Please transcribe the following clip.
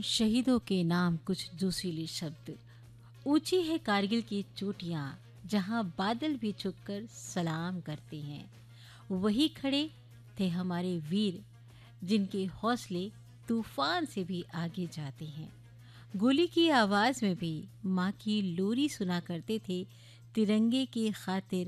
शहीदों के नाम कुछ जोशीले शब्द। ऊंची है कारगिल की चोटियां, जहां बादल भी झुककर सलाम करते हैं। वही खड़े थे हमारे वीर, जिनके हौसले तूफान से भी आगे जाते हैं। गोली की आवाज में भी माँ की लोरी सुना करते थे, तिरंगे की खातिर